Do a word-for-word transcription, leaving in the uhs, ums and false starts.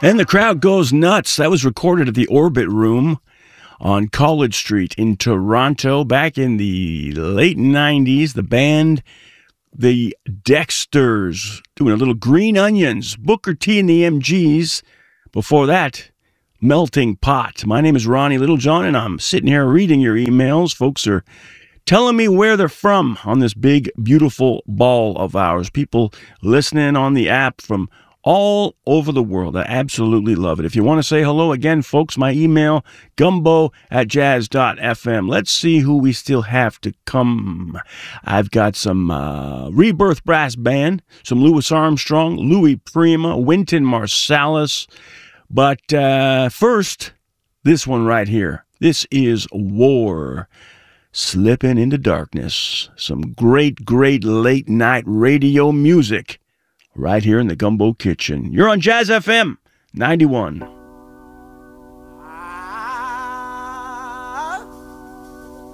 And the crowd goes nuts. That was recorded at the Orbit Room on College Street in Toronto back in the late nineties. The band, the Dexters, doing a little Green Onions, Booker T and the M Gs. Before that, Melting Pot. My name is Ronnie Littlejohn, and I'm sitting here reading your emails. Folks are telling me where they're from on this big, beautiful ball of ours. People listening on the app from all over the world. I absolutely love it. If you want to say hello again, folks, my email, gumbo at jazz dot f m. Let's see who we still have to come. I've got some uh, Rebirth Brass Band, some Louis Armstrong, Louis Prima, Wynton Marsalis. But uh, first, this one right here. This is War, Slipping into Darkness. Some great, great late night radio music right here in the Gumbo Kitchen. You're on Jazz F M ninety-one.